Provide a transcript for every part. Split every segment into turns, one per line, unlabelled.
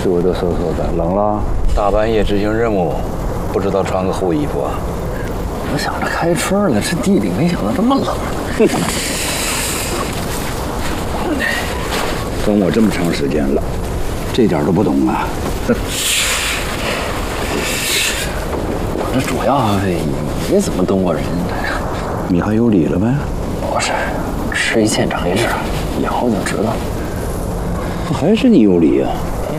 哆哆嗦嗦的，冷了？
大半夜执行任务，不知道穿个厚衣服啊？
我想着开春了，这地里没想到这么冷。
跟我这么长时间了，这点都不懂啊！
这主要没怎么动过人，
你还有理了呗？
不是，吃一堑长一智，以后就知道。
还是你有理啊！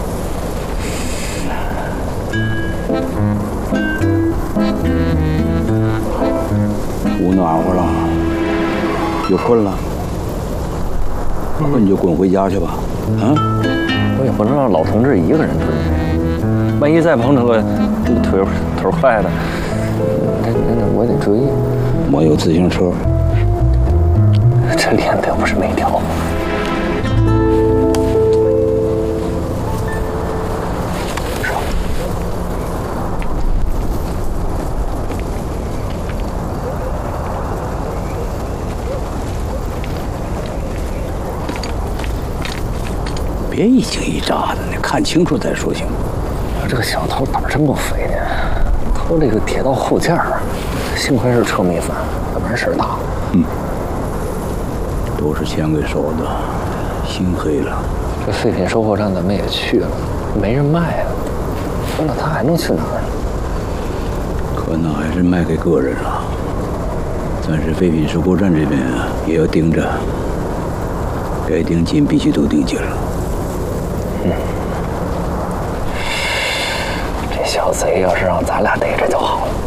屋暖和了，又困了，困就滚回家去吧。啊！
我也不能让老同志一个人蹲，万一再碰着个腿坏的，那我得追。
我有自行车，
这练的又不是没条。
别一惊一乍的，你看清楚再说行吗？
这个小偷胆儿真不肥呢，偷这个铁道后件儿，幸亏是车没翻，要不然事儿大了。
都是钱给收的，心黑了。
这废品收货站咱们也去了，没人卖啊。那他还能去哪儿呢？
可能还是卖给个人了。但是废品收购站这边也要盯着，该盯紧必须都盯紧了。
这小贼要是让咱俩逮着就好了。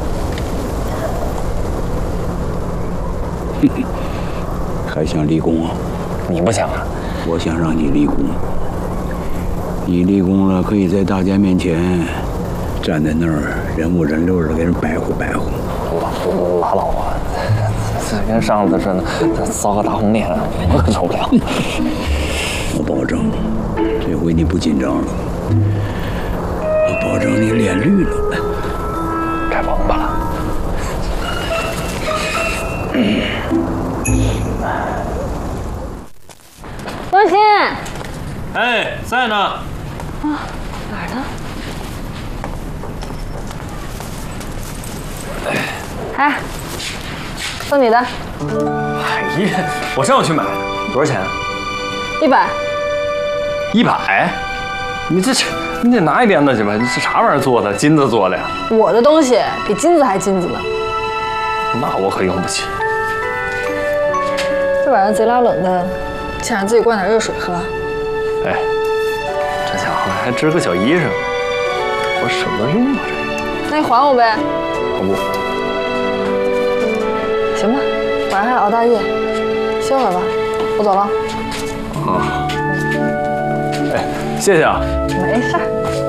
还想立功啊？
你不想啊？
我想让你立功。你立功了，可以在大家面前站在那儿，人五人六的给人白活白活。
拉倒吧，这跟上次似的，这烧个大红脸，我可受不了。
我保证，这回你不紧张了。我保证你脸绿了。
该甭吧了。
多心，
哎，在呢。
啊，哪儿呢？哎，送你的
哎呀，我正要去买呢，多少钱
，100。
？100？你得拿一鞭子去吧？你这啥玩意儿做的？金子做的呀？
我的东西比金子还金子呢。
那我可用不起。
这晚上贼拉冷的，想让自己灌点热水喝。
哎，这家伙还织个小衣裳，我舍不得用啊这。
那你还我呗？
我不。
行吧，晚上还熬大夜，歇会儿吧。我走了。
啊。哎，谢谢啊。
没事儿。